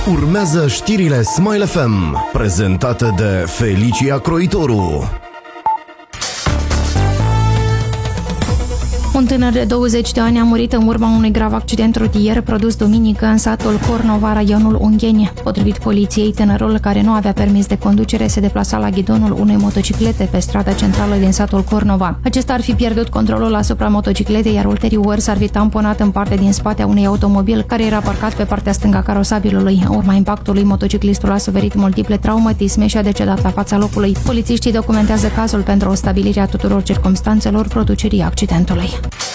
Urmează știrile Smile FM, prezentate de Felicia Croitoru. Un tânăr de 20 de ani a murit în urma unui grav accident rutier produs duminică în satul Cornova, raionul Ungheni. Potrivit poliției, tânărul, care nu avea permis de conducere, se deplasa la ghidonul unei motociclete pe strada centrală din satul Cornova. Acesta ar fi pierdut controlul asupra motocicletei, iar ulterior s-ar fi tamponat în parte din spate a unui automobil care era parcat pe partea stângă a carosabilului. În urma impactului, motociclistul a suferit multiple traumatisme și a decedat la fața locului. Polițiștii documentează cazul pentru o stabilire a tuturor circumstanțelor producerii accidentului.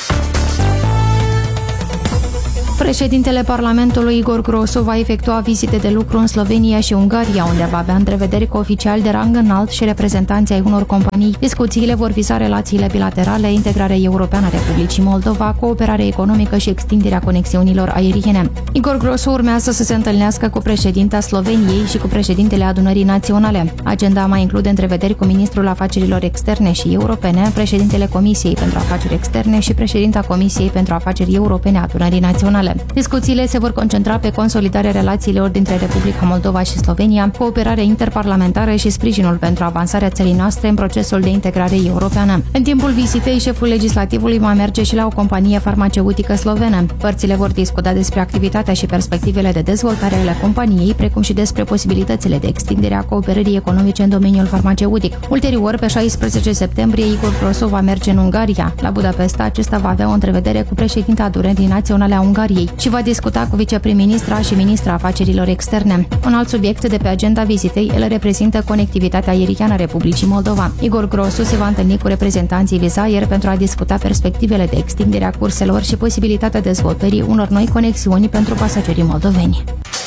Președintele Parlamentului, Igor Grosu, va efectua vizite de lucru în Slovenia și Ungaria, unde va avea întrevederi cu oficiali de rang înalt și reprezentanții ai unor companii. Discuțiile vor viza relațiile bilaterale, integrarea europeană a Republicii Moldova, cooperare economică și extinderea conexiunilor aeriene. Igor Grosu urmează să se întâlnească cu președinta Sloveniei și cu președintele Adunării Naționale. Agenda mai include întrevederi cu ministrul afacerilor externe și europene, președintele Comisiei pentru Afaceri Externe și președinta Comisiei pentru Afaceri Europene a Adunării Naționale. Discuțiile se vor concentra pe consolidarea relațiilor dintre Republica Moldova și Slovenia, cooperarea interparlamentară și sprijinul pentru avansarea țării noastre în procesul de integrare europeană. În timpul vizitei, șeful legislativului va merge și la o companie farmaceutică slovenă. Părțile vor discuta despre activitatea și perspectivele de dezvoltare ale companiei, precum și despre posibilitățile de extindere a cooperării economice în domeniul farmaceutic. Ulterior, pe 16 septembrie, Igor Grosu va merge în Ungaria. La Budapesta, acesta va avea o întrevedere cu președinta Adunării Naționale a Ungariei și va discuta cu viceprim-ministra și ministra afacerilor externe. Un alt subiect de pe agenda vizitei îl reprezintă conectivitatea aeriană a Republicii Moldova. Igor Grosu se va întâlni cu reprezentanții Wizz Air pentru a discuta perspectivele de extindere a curselor și posibilitatea dezvoltării unor noi conexiuni pentru pasagerii moldoveni.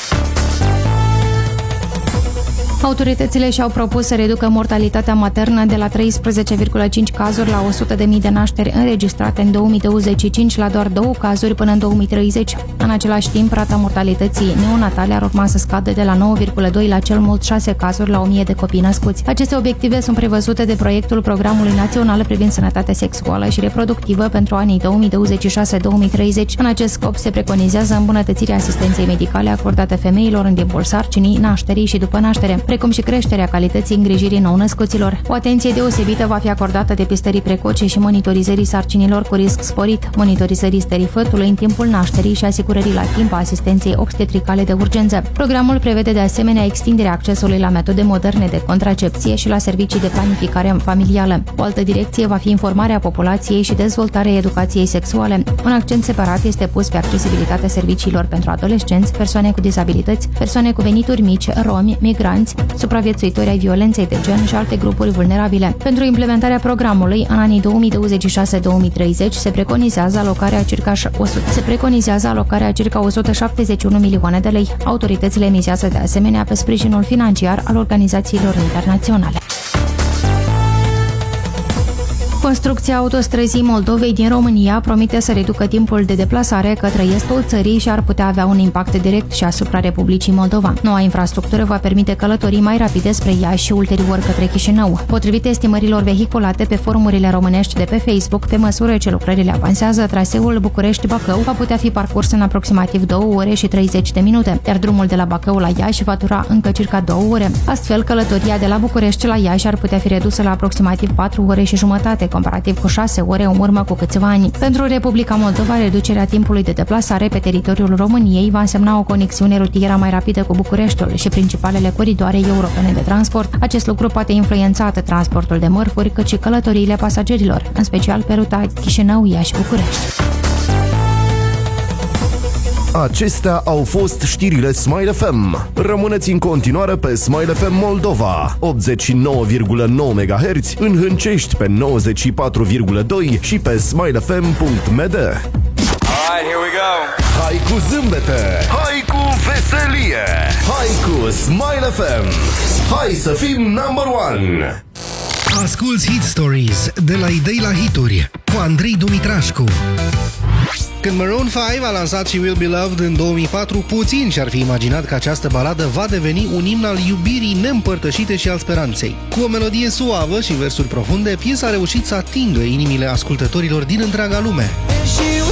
Autoritățile și-au propus să reducă mortalitatea maternă de la 13,5 cazuri la 100.000 de nașteri înregistrate în 2025 la doar 2 cazuri până în 2030. În același timp, rata mortalității neonatale ar urma să scadă de la 9,2 la cel mult 6 cazuri la 1000 de copii născuți. Aceste obiective sunt prevăzute de proiectul Programului Național privind sănătatea sexuală și reproductivă pentru anii 2026-2030. În acest scop se preconizează îmbunătățirea asistenței medicale acordate femeilor în timpul sarcinii, nașterii și după naștere, precum și creșterea calității îngrijirii nou-născuților. O atenție deosebită va fi acordată depistării precoce și monitorizării sarcinilor cu risc sporit, monitorizării stării fătului în timpul nașterii și asigurării la timp a asistenței obstetricale de urgență. Programul prevede de asemenea extinderea accesului la metode moderne de contracepție și la servicii de planificare familială. O altă direcție va fi informarea populației și dezvoltarea educației sexuale. Un accent separat este pus pe accesibilitatea serviciilor pentru adolescenți, persoane cu dizabilități, persoane cu venituri mici, romi, migranți, supraviețuitori ai violenței de gen și alte grupuri vulnerabile. Pentru implementarea programului, în anii 2026-2030 se preconizează alocarea circa 171 milioane de lei. Autoritățile mizează de asemenea pe sprijinul financiar al organizațiilor internaționale. Construcția autostrăzii Moldovei din România promite să reducă timpul de deplasare către estul țării și ar putea avea un impact direct și asupra Republicii Moldova. Noua infrastructură va permite călătorii mai rapide spre Iași și ulterior către Chișinău. Potrivit estimărilor vehiculate pe forumurile românești de pe Facebook, pe măsură ce lucrările avansează, traseul București-Bacău va putea fi parcurs în aproximativ 2 ore și 30 de minute, iar drumul de la Bacău la Iași va dura încă circa 2 ore. Astfel, călătoria de la București la Iași ar putea fi redusă la aproximativ 4 ore și jumătate, comparativ cu 6 ore în urmă cu câțiva ani. Pentru Republica Moldova, reducerea timpului de deplasare pe teritoriul României va însemna o conexiune rutieră mai rapidă cu Bucureștiul și principalele coridoare europene de transport. Acest lucru poate influența atât transportul de mărfuri, cât și călătoriile pasagerilor, în special pe ruta Chișinău-Iași-București. Acestea au fost știrile Smile FM. Rămâneți în continuare pe Smile FM Moldova, 89,9 MHz, în Hâncești pe 94,2 și pe smilefm.md. Alright, here we go. Hai cu zâmbete, hai cu veselie, hai cu Smile FM. Hai să fim number one. Asculți Hit Stories de la idei la hituri cu Andrei Dumitrașcu. Când Maroon 5 a lansat și Will Be Loved în 2004, puțin și-ar fi imaginat că această baladă va deveni un imn al iubirii neîmpărtășite și al speranței. Cu o melodie suavă și versuri profunde, piesa a reușit să atingă inimile ascultătorilor din întreaga lume.